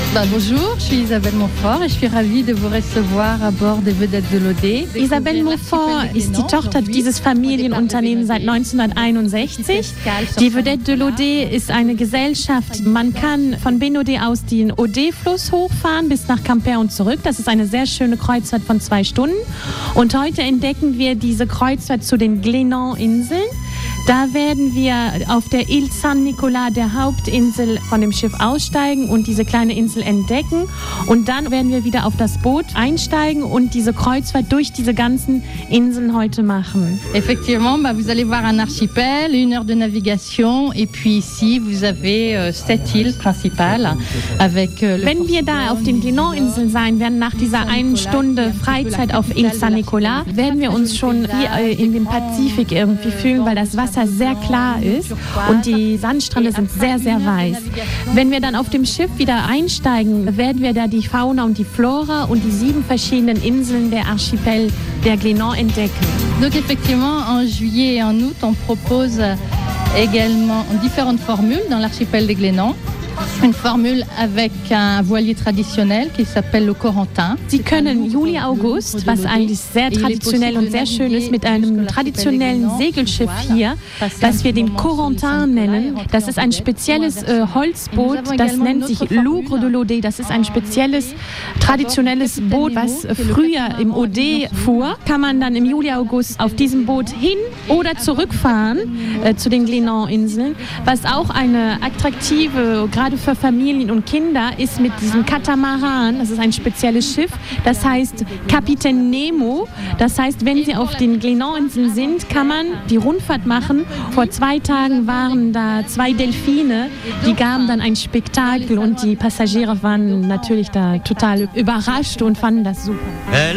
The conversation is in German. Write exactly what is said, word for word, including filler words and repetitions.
Bah, bonjour, je suis Isabelle Montfort et je suis ravie de vous recevoir à bord des Vedettes de l'O D. Isabelle Montfort ist die Tochter dieses Familienunternehmens seit neunzehnhunderteinundsechzig. Die Vedette de l'O D ist eine Gesellschaft. Man kann von Bénodet aus den Odet-Fluss hochfahren bis nach Quimper und zurück. Das ist eine sehr schöne Kreuzfahrt von zwei Stunden. Und heute entdecken wir diese Kreuzfahrt zu den Glénan-Inseln. Da werden wir auf der Ile Saint-Nicolas, der Hauptinsel, von dem Schiff aussteigen und diese kleine Insel entdecken. Und dann werden wir wieder auf das Boot einsteigen und diese Kreuzfahrt durch diese ganzen Inseln heute machen. Effectivement, bah, vous allez voir un archipel, une heure de navigation et puis ici vous avez euh, sept îles principales avec euh, le Wenn wir da auf den Glénan-Inseln sein werden, nach dieser einen Stunde Freizeit auf Ile Saint-Nicolas, werden wir uns schon wie äh, in dem Pazifik irgendwie fühlen, weil das Wasser sehr klar ist und die Sandstrände sind sehr, sehr weiß. Wenn wir dann auf dem Schiff wieder einsteigen, werden wir da die Fauna und die Flora und die sieben verschiedenen Inseln der Archipel der Glénan entdecken. Donc effectivement, en juillet et en août, on propose également différentes formules dans l'archipel des Glénan. Une formule avec un voilier traditionnel qui s'appelle le Corentin. Sie können Juli, August, was eigentlich sehr traditionell und sehr schön ist, mit einem traditionellen Segelschiff hier, das wir den Corentin nennen. Das ist ein spezielles äh, Holzboot, das nennt sich Lougre de l'O D. Das ist ein spezielles, traditionelles Boot, was früher im O D fuhr. Kann man dann im Juli, August auf diesem Boot hin oder zurückfahren äh, zu den Glénan-Inseln, was auch eine attraktive, gerade für Familien und Kinder ist mit diesem Katamaran, das ist ein spezielles Schiff, das heißt Kapitän Nemo. Das heißt, wenn Sie auf den Glénan-Inseln sind, kann man die Rundfahrt machen. Vor zwei Tagen waren da zwei Delfine, die gaben dann ein Spektakel und die Passagiere waren natürlich da total überrascht und fanden das super.